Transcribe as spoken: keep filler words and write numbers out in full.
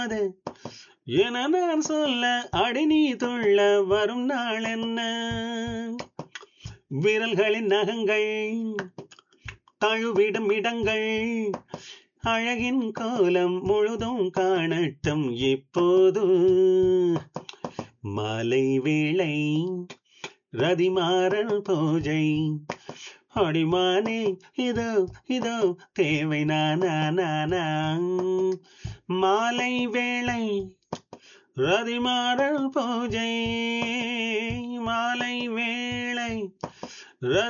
அது என நான் சொல்ல அடி நீ துள்ள வரும் நாள் என்ன விரல்களின் நகங்கள் தழுவிடும் இடங்கள் அழகின் கோலம் முழுதும் காணட்டும் இப்போது மாலை வேளை ரதிமாறன் பூஜை அடிமானே இதோ இதோ தேவை நானா நானா மாலை வேளை ரதிமாறன் பூஜை மாலை வேளை